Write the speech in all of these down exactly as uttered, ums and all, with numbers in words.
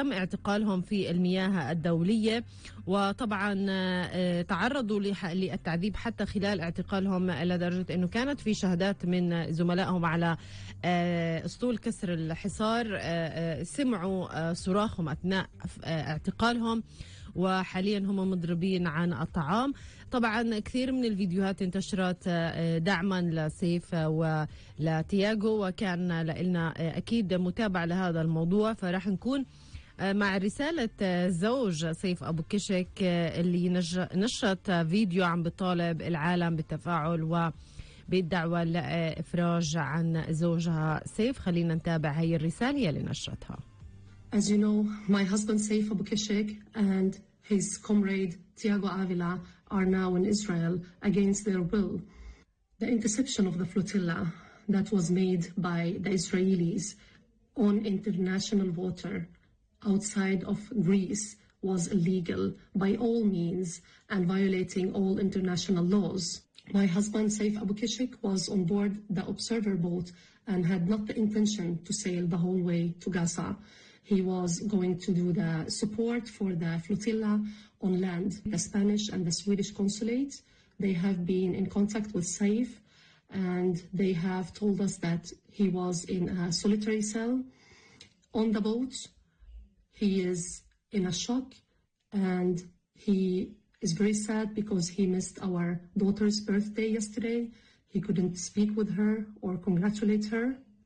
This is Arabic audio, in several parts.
تم اعتقالهم في المياه الدولية، وطبعا تعرضوا للتعذيب حتى خلال اعتقالهم، لدرجة أنه كانت في شهادات من زملائهم على أسطول كسر الحصار سمعوا صراخهم أثناء اعتقالهم، وحاليا هم مضربين عن الطعام. طبعا كثير من الفيديوهات انتشرت دعما لسيف ولتياغو، وكان لنا أكيد متابعة لهذا الموضوع، فراح نكون مع رسالة زوج سيف أبو كشك اللي نشرت فيديو عم بطالب العالم بالتفاعل وبالدعوة لإفراج عن زوجها سيف. خلينا نتابع هاي الرسالة اللي نشرتها. As you know, my husband Saif Abu Kishik and his comrade Tiago Avila are now in Israel against their will. The interception of the flotilla that was made by the Israelis on international water outside of Greece was illegal by all means and violating all international laws. My husband Saif Abu Kishik was on board the observer boat and had not the intention to sail the whole way to Gaza. He was going to do the support for the flotilla on land. The Spanish and the Swedish consulates, they have been in contact with Saif, and they have told us that he was in a solitary cell on the boat. He is in a shock, and he is very sad because he missed our daughter's birthday yesterday. He couldn't speak with her or congratulate her.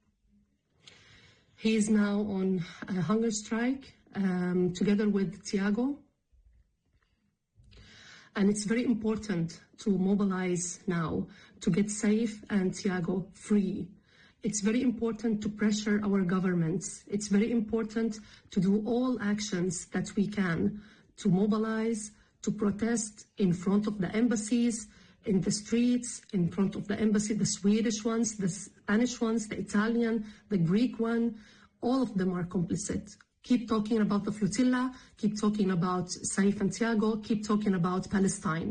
He is now on a hunger strike um, together with Tiago. And it's very important to mobilize now to get Saif and Tiago free. It's very important to pressure our governments. It's very important to do all actions that we can to mobilize, to protest in front of the embassies, in the streets, in front of the embassy, the Swedish ones, the Spanish ones, the Italian, the Greek one, all of them are complicit. Keep talking about the flotilla, keep talking about Saif and Tiago, keep talking about Palestine.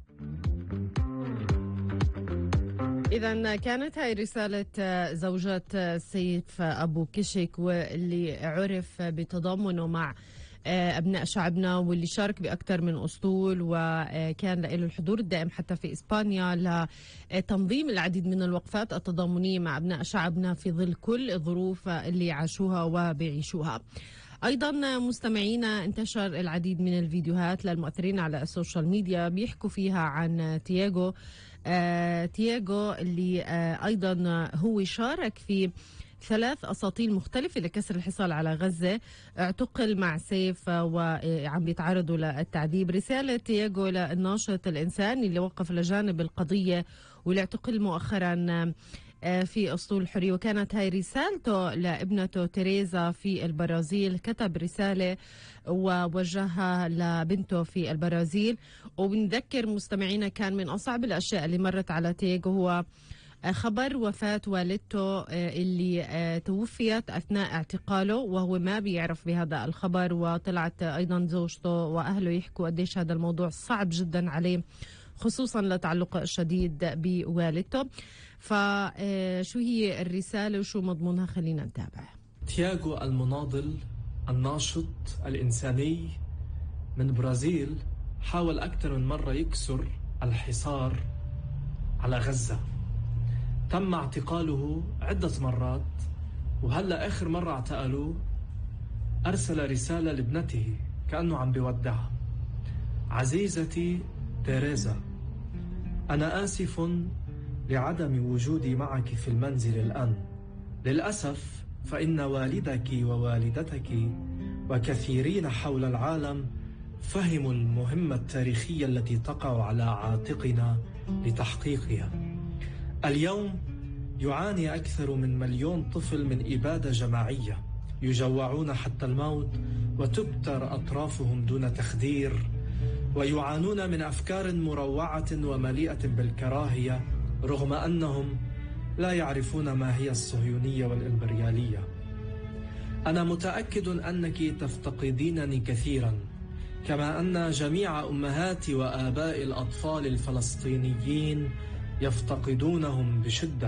إذا كانت هاي رسالة زوجة سيف أبو كشك، واللي عرف بتضامنه مع أبناء شعبنا، واللي شارك بأكثر من أسطول، وكان له الحضور الدائم حتى في إسبانيا لتنظيم العديد من الوقفات التضامنية مع أبناء شعبنا في ظل كل الظروف اللي عاشوها وبيعيشوها. أيضا مستمعينا انتشر العديد من الفيديوهات للمؤثرين على السوشيال ميديا بيحكوا فيها عن تياغو آه، تياغو اللي آه، أيضا هو شارك في ثلاث أساطيل مختلفة لكسر الحصار على غزة، اعتقل مع سيف وعم بيتعرضوا للتعذيب. رسالة تياغو للناشط الإنساني اللي وقف لجانب القضية واللي اعتقل مؤخرا في أسطول الحرية، وكانت هاي رسالته لابنته تيريزا في البرازيل. كتب رسالة ووجهها لبنته في البرازيل. وبنذكر مستمعينا كان من أصعب الأشياء اللي مرت على تياغو هو خبر وفاة والدته اللي توفيت أثناء اعتقاله، وهو ما بيعرف بهذا الخبر. وطلعت أيضا زوجته وأهله يحكوا قديش هذا الموضوع صعب جدا عليه، خصوصا لتعلقه الشديد بوالدته. فشو هي الرسالة وشو مضمونها؟ خلينا نتابع. تياغو المناضل الناشط الإنساني من برازيل حاول أكثر من مرة يكسر الحصار على غزة. تم اعتقاله عدة مرات، وهلأ آخر مرة اعتقلوه أرسل رسالة لابنته كأنه عم بيودعها: عزيزتي تيريزا، أنا آسف لعدم وجودي معك في المنزل الآن. للأسف فإن والدك ووالدتك وكثيرين حول العالم فهموا المهمة التاريخية التي تقع على عاتقنا لتحقيقها. اليوم يعاني أكثر من مليون طفل من إبادة جماعية، يجوعون حتى الموت وتبتر أطرافهم دون تخدير، ويعانون من أفكار مروعة ومليئة بالكراهية رغم أنهم لا يعرفون ما هي الصهيونية والإمبريالية. أنا متأكد أنك تفتقدينني كثيرا، كما أن جميع أمهات وآباء الأطفال الفلسطينيين يفتقدونهم بشدة،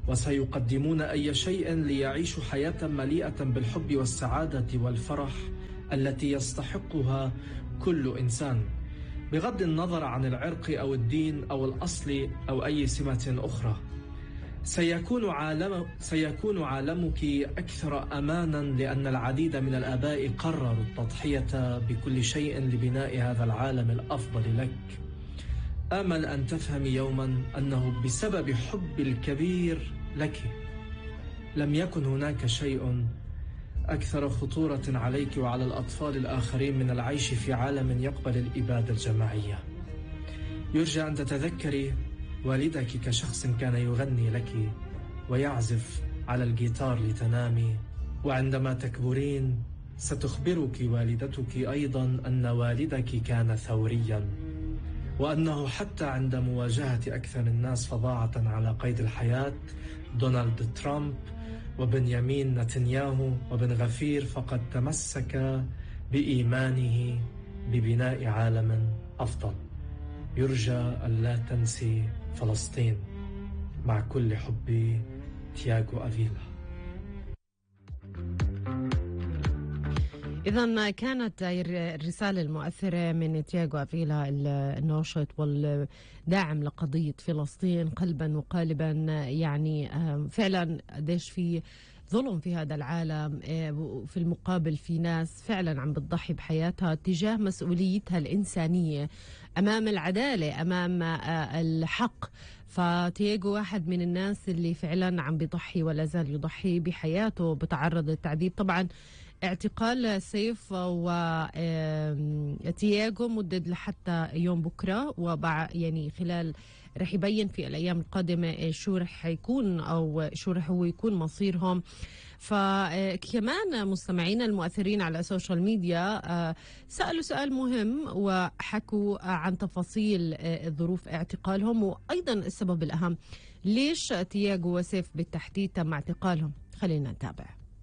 وسيقدمون أي شيء ليعيشوا حياة مليئة بالحب والسعادة والفرح التي يستحقها كل إنسان، بغض النظر عن العرق أو الدين أو الأصل أو أي سمة أخرى. سيكون عالم سيكون عالمك أكثر أمانا، لأن العديد من الآباء قرروا التضحية بكل شيء لبناء هذا العالم الأفضل لك. آمل أن تفهمي يوما أنه بسبب حب الكبير لك لم يكن هناك شيء أكثر خطورة عليك وعلى الأطفال الآخرين من العيش في عالم يقبل الإبادة الجماعية. يرجى أن تتذكري والدك كشخص كان يغني لك ويعزف على الجيتار لتنامي، وعندما تكبرين ستخبرك والدتك أيضا أن والدك كان ثوريا، وأنه حتى عند مواجهة أكثر الناس فظاعة على قيد الحياة، دونالد ترامب وبنيامين نتنياهو وبن غفير، فقد تمسك بإيمانه ببناء عالم أفضل. يرجى ألا تنسي فلسطين. مع كل حبي، تياغو أفيلا. إذا كانت الرسالة المؤثرة من تياغو أفيلا الناشط والداعم لقضية فلسطين قلبا وقالبا. يعني فعلا قديش في ظلم في هذا العالم، وفي المقابل في ناس فعلا عم بتضحي بحياتها تجاه مسؤوليتها الإنسانية أمام العدالة، أمام الحق. فتياغو واحد من الناس اللي فعلا عم بيضحي ولا زال يضحي بحياته، بتعرض للتعذيب. طبعا اعتقال سيف وتياغو مدد لحتى يوم بكره، وبع يعني خلال رح يبين في الايام القادمه شو رح يكون او شو رح هو يكون مصيرهم. فكمان مستمعينا المؤثرين على السوشيال ميديا سألوا سؤال مهم وحكوا عن تفاصيل ظروف اعتقالهم، وايضا السبب الاهم ليش تياغو وسيف بالتحديد تم اعتقالهم. خلينا نتابع.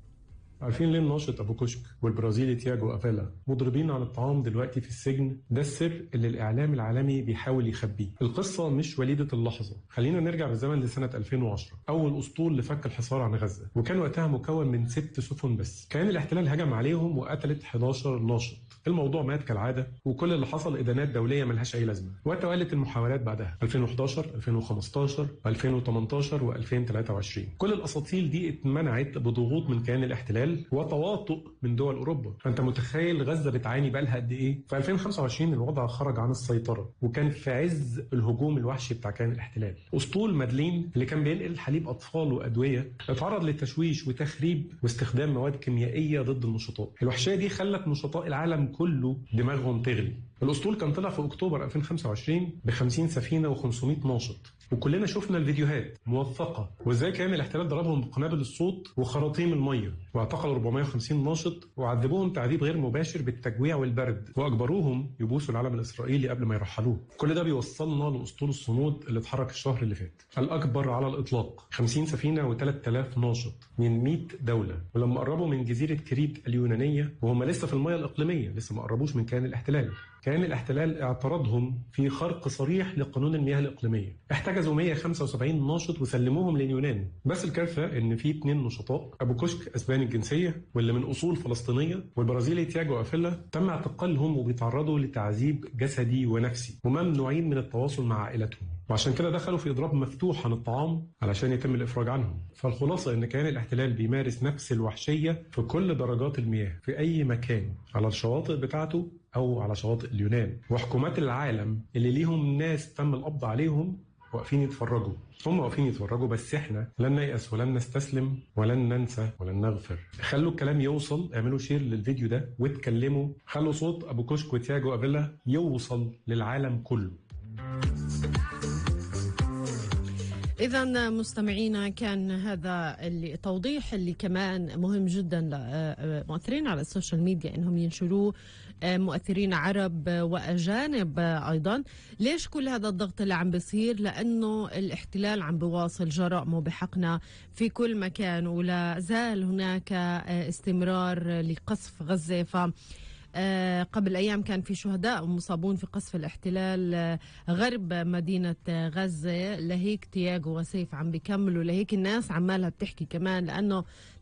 عارفين ليه الناشط ابو كشك والبرازيلي تياغو افيلا مضربين عن الطعام دلوقتي في السجن؟ ده السر اللي الاعلام العالمي بيحاول يخبيه. القصه مش وليده اللحظه. خلينا نرجع بالزمن لسنه ألفين وعشرة، اول اسطول لفك الحصار عن غزه، وكان وقتها مكون من ست سفن بس. كان الاحتلال هجم عليهم وقتلت حداشر ناشط. الموضوع مات كالعاده، وكل اللي حصل ادانات دوليه ملهاش اي لازمه. وتوالت المحاولات بعدها ألفين وحداشر ألفين وخمستاشر ألفين وتمنتاشر وألفين وتلاتة وعشرين. كل الاساطيل دي اتمنعت بضغوط من كيان الاحتلال وتواطؤ من دول اوروبا. فانت متخيل غزه بتعاني بقالها قد ايه؟ في ألفين وخمسة وعشرين الوضع خرج عن السيطره، وكان في عز الهجوم الوحشي بتاع كيان الاحتلال. اسطول مادلين اللي كان بينقل حليب اطفال وادويه اتعرض للتشويش وتخريب واستخدام مواد كيميائيه ضد النشطاء. الوحشيه دي خلت نشطاء العالم كله دماغهم تغلي. الاسطول كان طلع في اكتوبر ألفين وخمسة وعشرين ب خمسين سفينه وخمسمائة ناشط، وكلنا شفنا الفيديوهات موثقه وازاي كان الاحتلال ضربهم بقنابل الصوت وخراطيم الميه، واعتقلوا أربعمائة وخمسين ناشط وعذبوهم تعذيب غير مباشر بالتجويع والبرد، واجبروهم يبوسوا العلم الاسرائيلي قبل ما يرحلوه. كل ده بيوصلنا لاسطول الصمود اللي اتحرك الشهر اللي فات، الاكبر على الاطلاق، خمسين سفينه وثلاثة آلاف ناشط من مائة دوله. ولما قربوا من جزيره كريت اليونانيه وهم لسه في الميه الاقليميه، لسه ما قربوش من كيان الاحتلال، كان الاحتلال اعترضهم في خرق صريح لقانون المياه الاقليميه. احتجزوا مائة وخمسة وسبعين ناشط وسلموهم لليونان. بس الكارثه ان في اثنين نشطاء، ابو كشك اسباني الجنسيه واللي من اصول فلسطينيه، والبرازيلي تياغو افيلا، تم اعتقالهم وبيتعرضوا لتعذيب جسدي ونفسي، وممنوعين من التواصل مع عائلتهم. وعشان كده دخلوا في اضراب مفتوح عن الطعام علشان يتم الافراج عنهم. فالخلاصه ان كيان الاحتلال بيمارس نفس الوحشيه في كل درجات المياه في اي مكان، على الشواطئ بتاعته او على شواطئ اليونان. وحكومات العالم اللي ليهم ناس تم القبض عليهم واقفين يتفرجوا. هم واقفين يتفرجوا، بس احنا لن نيأس ولن نستسلم ولن ننسى ولن نغفر. خلوا الكلام يوصل، اعملوا شير للفيديو ده واتكلموا، خلوا صوت ابو كشك وتياغو افيلا يوصل للعالم كله. إذا مستمعينا، كان هذا اللي توضيح اللي كمان مهم جدا لمؤثرين على السوشيال ميديا انهم ينشروه، مؤثرين عرب واجانب ايضا. ليش كل هذا الضغط اللي عم بيصير؟ لانه الاحتلال عم بواصل جرائمه بحقنا في كل مكان، ولا زال هناك استمرار لقصف غزه. ف قبل أيام كان في شهداء ومصابون في قصف الاحتلال غرب مدينة غزة. لهيك تياغو وسيف عم بيكملوا، لهيك الناس عمالها بتحكي كمان، لأنه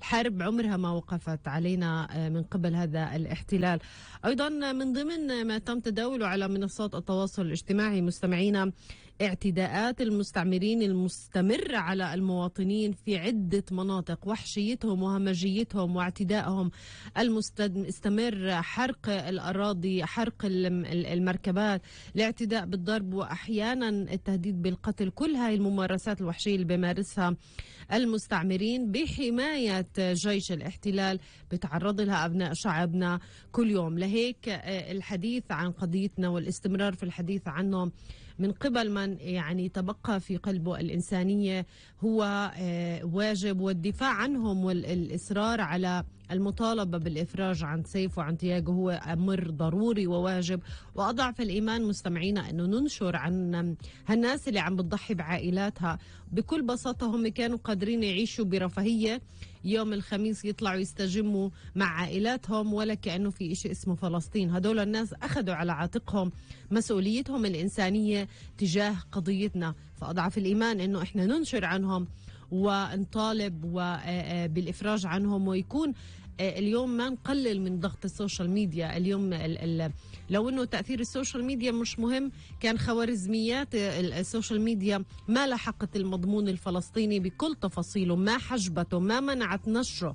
الحرب عمرها ما وقفت علينا من قبل هذا الاحتلال. أيضا من ضمن ما تم تداوله على منصات التواصل الاجتماعي مستمعينا اعتداءات المستعمرين المستمرة على المواطنين في عدة مناطق، وحشيتهم وهمجيتهم واعتدائهم المستمر، حرق الأراضي، حرق المركبات، الاعتداء بالضرب وأحيانا التهديد بالقتل. كل هاي الممارسات الوحشية اللي بيمارسها المستعمرين بحماية جيش الاحتلال بتعرض لها أبناء شعبنا كل يوم. لهيك الحديث عن قضيتنا والاستمرار في الحديث عنهم من قبل من يعني تبقى في قلبه الإنسانية هو واجب، والدفاع عنهم والإصرار على المطالبة بالإفراج عن سيف وعن تياغو هو أمر ضروري وواجب. وأضعف الإيمان مستمعينا أنه ننشر عن هالناس اللي عم بتضحي بعائلاتها. بكل بساطة هم كانوا قادرين يعيشوا برفاهية، يوم الخميس يطلعوا يستجموا مع عائلاتهم ولا كأنه في إشي اسمه فلسطين. هدول الناس أخذوا على عاتقهم مسؤوليتهم الإنسانية تجاه قضيتنا، فأضعف الإيمان أنه إحنا ننشر عنهم ونطالب بالإفراج عنهم. ويكون اليوم ما نقلل من ضغط السوشيال ميديا. اليوم ال ال لو انه تأثير السوشيال ميديا مش مهم، كان خوارزميات السوشيال ميديا ما لحقت المضمون الفلسطيني بكل تفاصيله، ما حجبته، ما منعت نشره.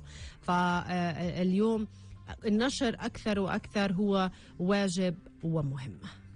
فاليوم النشر أكثر وأكثر هو واجب ومهم.